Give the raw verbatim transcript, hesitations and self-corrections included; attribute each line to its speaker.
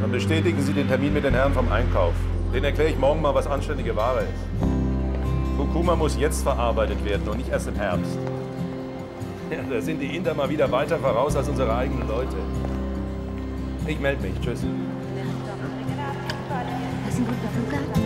Speaker 1: Dann bestätigen Sie den Termin mit den Herren vom Einkauf. Den erkläre ich morgen mal, was anständige Ware ist. Kurkuma muss jetzt verarbeitet werden und nicht erst im Herbst. Ja, da sind die Inder mal wieder weiter voraus als unsere eigenen Leute. Ich melde mich. Tschüss.
Speaker 2: Das ist ein guter Flughafen.